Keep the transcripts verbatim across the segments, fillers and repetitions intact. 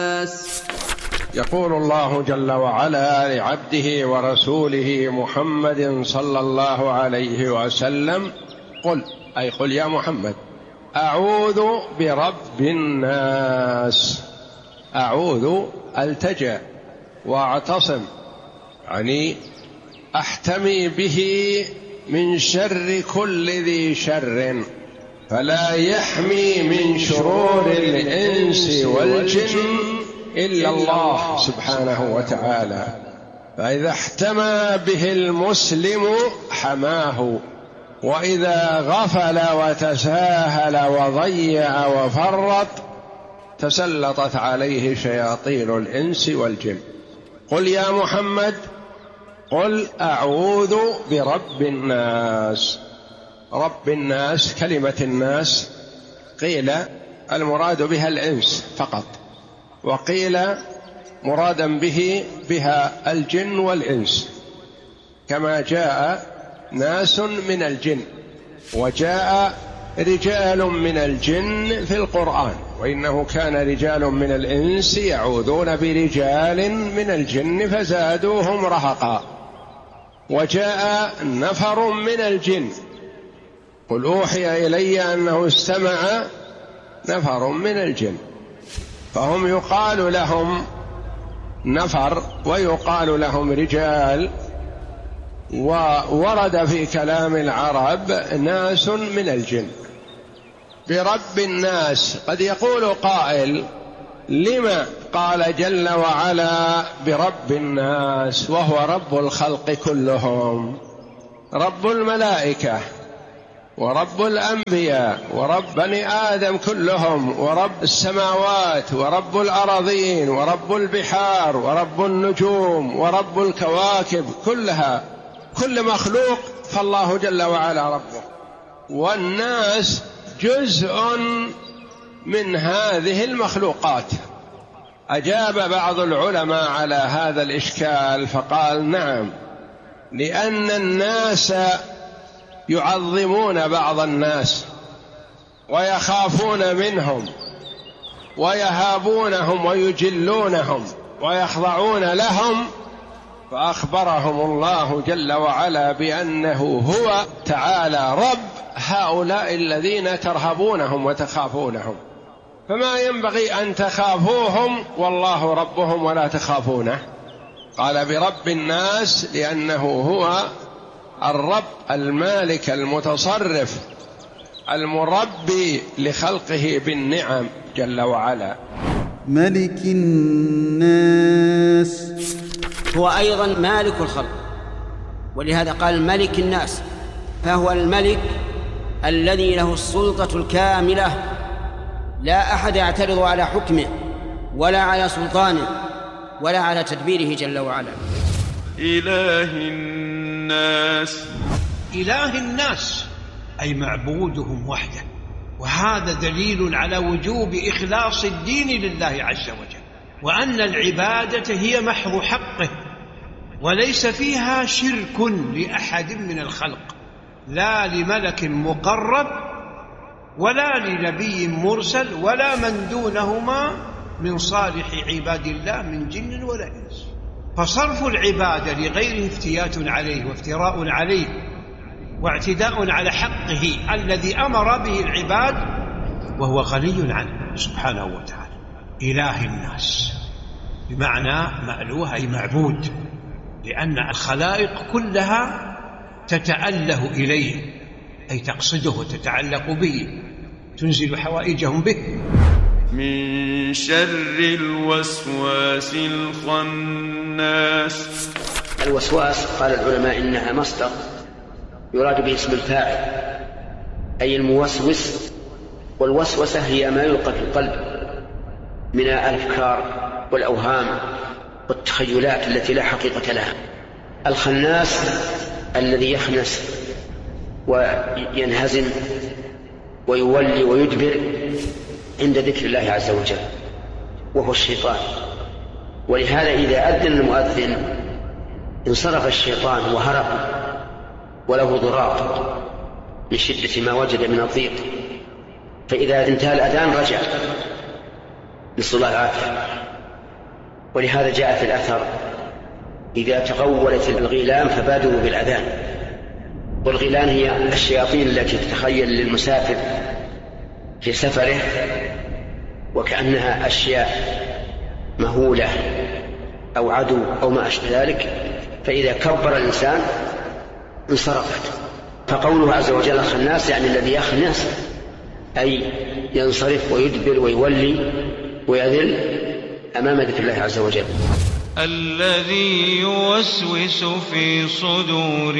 يقول الله جل وعلا لعبده ورسوله محمد صلى الله عليه وسلم: قل، أي قل يا محمد، أعوذ برب الناس. أعوذ التجأ واعتصم، يعني أحتمي به من شر كل ذي شر، فلا يحمي من شرور الإنس والجن إلا الله سبحانه وتعالى. فإذا احتمى به المسلم حماه، وإذا غفل وتساهل وضيع وفرط تسلطت عليه شياطين الإنس والجن. قل يا محمد، قل أعوذ برب الناس. رب الناس، كلمة الناس قيل المراد بها الإنس فقط، وقيل مرادا به بها الجن والإنس، كما جاء ناس من الجن وجاء رجال من الجن في القرآن، وإنه كان رجال من الإنس يعوذون برجال من الجن فزادوهم رهقا. وجاء نفر من الجن، قل أوحي إلي أنه استمع نفر من الجن، فهم يقال لهم نفر ويقال لهم رجال. وورد في كلام العرب ناس من الجن. برب الناس، قد يقول قائل: لما قال جل وعلا برب الناس وهو رب الخلق كلهم؟ رب الملائكة ورب الأنبياء ورب بني آدم كلهم، ورب السماوات ورب الأراضين ورب البحار ورب النجوم ورب الكواكب كلها، كل مخلوق فالله جل وعلا ربه. والناس جزء من هذه المخلوقات. أجاب بعض العلماء على هذا الإشكال فقال: نعم، لأن الناس يعظمون بعض الناس ويخافون منهم ويهابونهم ويجلونهم ويخضعون لهم، فأخبرهم الله جل وعلا بأنه هو تعالى رب هؤلاء الذين ترهبونهم وتخافونهم، فما ينبغي أن تخافوهم والله ربهم ولا تخافونه. قال برب الناس لأنه هو الرب المالك المتصرف المربي لخلقه بالنعم جل وعلا. ملك الناس هو أيضا مالك الخلق، ولهذا قال ملك الناس، فهو الملك الذي له السلطة الكاملة، لا أحد يعترض على حكمه ولا على سلطانه ولا على تدبيره جل وعلا. إله الناس، إله الناس أي معبودهم وحده، وهذا دليل على وجوب إخلاص الدين لله عز وجل، وأن العبادة هي محض حقه وليس فيها شرك لأحد من الخلق، لا لملك مقرب ولا لنبي مرسل ولا من دونهما من صالح عباد الله من جن ولا إنس. فصرف العبادة لغيره افتيات عليه وافتراء عليه واعتداء على حقه الذي أمر به العباد وهو غني عنه سبحانه وتعالى. إله الناس بمعنى مألوه أي معبود، لأن الخلائق كلها تتأله إليه أي تقصده وتتعلق به، تنزل حوائجهم به. من شر الوسواس الخناس. الوسواس قال العلماء إنها مصدر يراد به اسم الفاعل أي الموسوس، والوسوسة هي ما يلقى في القلب من الأفكار والأوهام والتخيلات التي لا حقيقة لها. الخناس الذي يخنس وينهزم ويولي ويدبر عند ذكر الله عز وجل، وهو الشيطان. ولهذا إذا أذن المؤذن انصرف الشيطان وهرب وله ضراط من شدة ما وجد من الضيق، فإذا انتهى الأذان رجع، نسأل الله العافية. ولهذا جاء في الأثر: إذا تغولت الغيلان فبادروا بالأذان. والغيلان هي الشياطين التي تتخيل للمسافر في سفره وكأنها أشياء مهولة أو عدو أو ما أشبه ذلك، فإذا كبر الإنسان انصرفت. فقوله عز وجل الخناس يعني الذي يخنس، أي ينصرف ويدبر ويولي ويذل أمام ذكر الله عز وجل. الذي يوسوس في صدور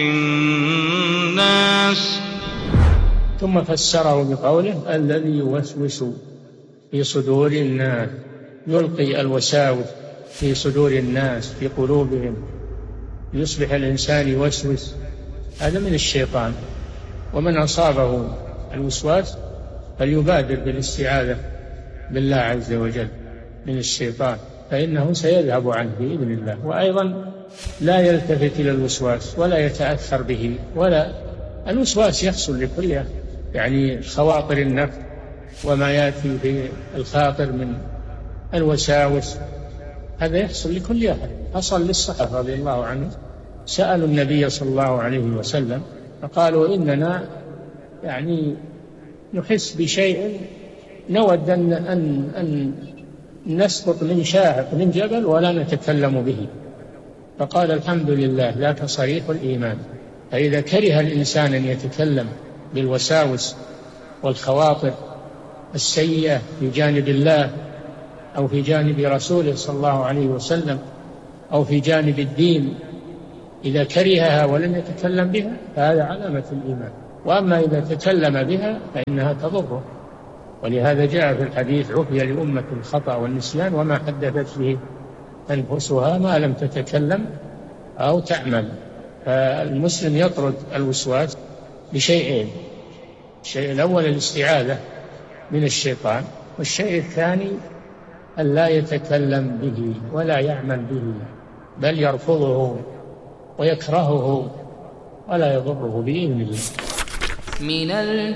الناس. ثم فسره بقوله الذي يوسوس في صدور الناس، يلقي الوساوس في صدور الناس في قلوبهم، يصبح الإنسان يوسوس، هذا من الشيطان. ومن أصابه الوسواس فليبادر بالاستعاذة بالله عز وجل من الشيطان، فإنه سيذهب عنه بإذن الله. وأيضا لا يلتفت إلى الوسواس ولا يتأثر به، ولا الوسواس يحصل لكل يعني خواطر النفس وما يأتي في الخاطر من الوساوس، هذا يحصل لكل أحد. حصل للصحابة رضي الله عنهم، سألوا النبي صلى الله عليه وسلم فقالوا إننا يعني نحس بشيء نود أن, أن, أن نسقط من شاهق من جبل ولا نتكلم به، فقال الحمد لله ذاك صريح الإيمان. فإذا كره الإنسان أن يتكلم بالوساوس والخواطر السيئة في جانب الله أو في جانب رسوله صلى الله عليه وسلم أو في جانب الدين، إذا كرهها ولم يتكلم بها فهذا علامة الإيمان. وأما إذا تكلم بها فإنها تضره. ولهذا جاء في الحديث: عفي لأمة الخطأ والنسيان وما حدثت به أنفسها ما لم تتكلم أو تعمل. فالمسلم يطرد الوسواس بشيئين: الشيء الأول الاستعاذة من الشيطان، والشيء الثاني أن لا يتكلم به ولا يعمل به، بل يرفضه ويكرهه ولا يضره بإذن الله. من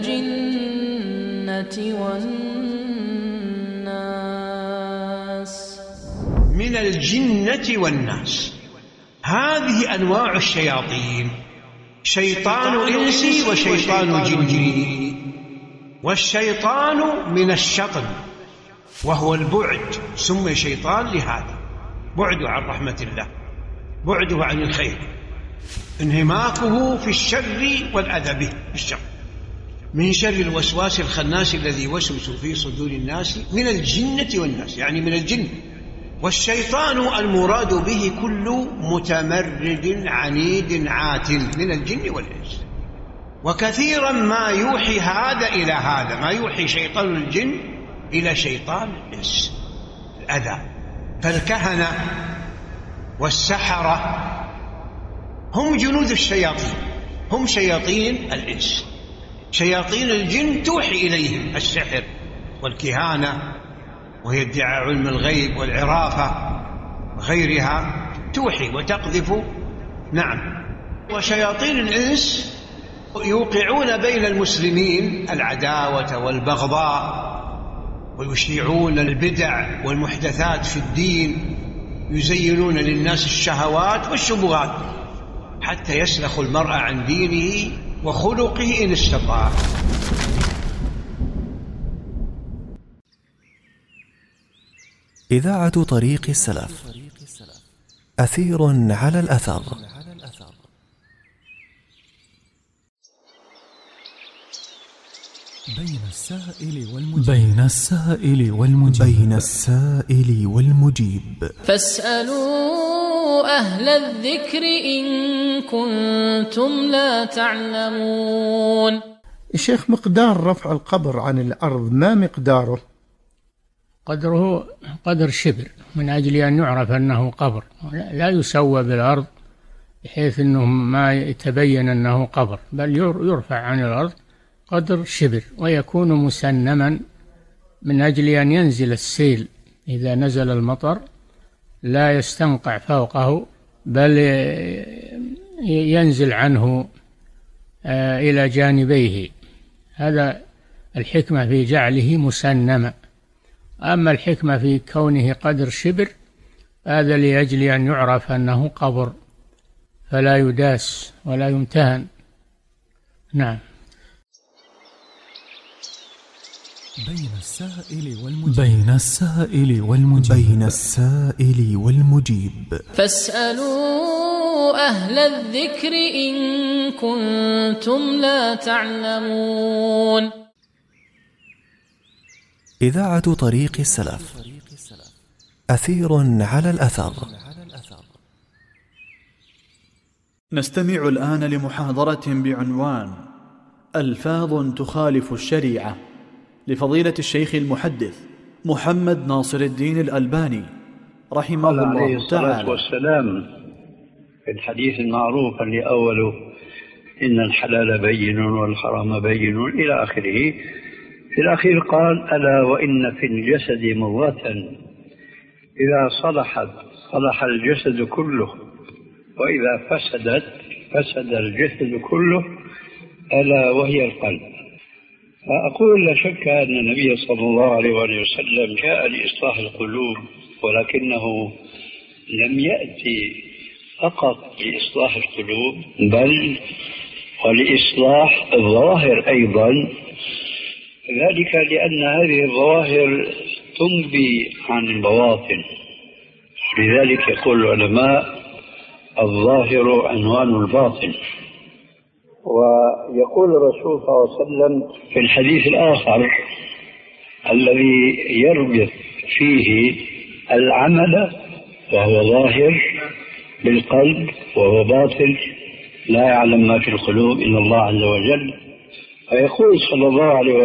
الجنة والناس. من الجنة والناس، هذه أنواع الشياطين: شيطان إنسي وشيطان جني. والشيطان من الشطن وهو البعد، سمي شيطان لهذا، بعده عن رحمة الله، بعده عن الخير، انهماكه في الشر والأذى به بالشر. من شر الوسواس الخناس الذي يوسوس في صدور الناس من الجنة والناس، يعني من الجن. والشيطان المراد به كل متمرد عنيد عات من الجن والإنس. وكثيرا ما يوحي هذا إلى هذا، ما يوحي شيطان الجن إلى شيطان الإنس الأذى. فالكهنة والسحرة هم جنود الشياطين، هم شياطين الإنس. شياطين الجن توحي إليهم السحر والكهانة، وهي ادعاء علم الغيب والعرافة وغيرها، توحي وتقذف. نعم. وشياطين الإنس يوقعون بين المسلمين العداوة والبغضاء، ويشيعون البدع والمحدثات في الدين، يزينون للناس الشهوات والشبهات حتى يسلخ المرء عن دينه وخلقه إن استطاع. إذاعة طريق السلف، أثير على الأثر. بين السائل والمجيب بين السائل والمجيب بين السائل والمجيب فاسألوا أهل الذكر إن كنتم لا تعلمون. الشيخ، مقدار رفع القبر عن الأرض ما مقداره؟ قدره قدر شبر، من أجل أن يعرف أنه قبر، لا يسوى بالأرض بحيث أنه ما يتبين أنه قبر، بل يرفع عن الأرض قدر شبر، ويكون مسنما من أجل أن ينزل السيل إذا نزل المطر لا يستنقع فوقه، بل ينزل عنه إلى جانبيه. هذا الحكمة في جعله مسنما. أما الحكمة في كونه قدر شبر هذا لأجل أن يعرف أنه قبر فلا يداس ولا يمتهن. نعم. بين السائل والمجيب بين السائل والمجيب بين السائل والمجيب فاسألوا أهل الذكر إن كنتم لا تعلمون. إذاعة طريق السلف، أثير على الأثر. نستمع الآن لمحاضرة بعنوان ألفاظ تخالف الشريعة لفضيلة الشيخ المحدث محمد ناصر الدين الألباني رحمه الله تعالى. عليه الصلاة والسلام في الحديث المعروف اللي أوله إن الحلال بين والحرام بين إلى آخره. في الأخير قال ألا وإن في الجسد مضغة إذا صلحت صلح الجسد كله وإذا فسدت فسد الجسد كله ألا وهي القلب. فأقول لا شك أن النبي صلى الله عليه وسلم جاء لإصلاح القلوب، ولكنه لم يأتي فقط لإصلاح القلوب بل ولإصلاح الظواهر أيضا، ذلك لأن هذه الظواهر تنبي عن البواطن. لذلك يقول العلماء الظاهر عنوان الباطن. ويقول الرسول صلى الله عليه وسلم في الحديث الآخر الذي يربط فيه العمل وهو ظاهر بالقلب وهو باطن لا يعلم ما في القلوب إلا الله عز وجل، فيقول صلى الله عليه وسلم